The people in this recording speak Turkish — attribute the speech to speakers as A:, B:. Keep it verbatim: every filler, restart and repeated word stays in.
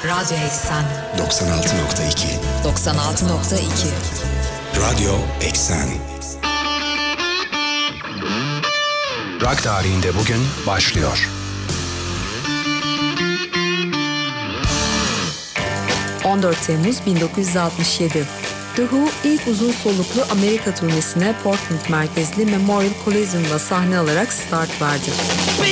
A: Radyo Eksen
B: doksan altı nokta iki
A: doksan altı nokta iki
B: Radyo Eksen. Rock tarihinde bugün başlıyor.
C: on dört Temmuz bin dokuz yüz altmış yedi. The Who ilk uzun soluklu Amerika turnesine Portland merkezli Memorial Coliseum'da sahne alarak start verdi.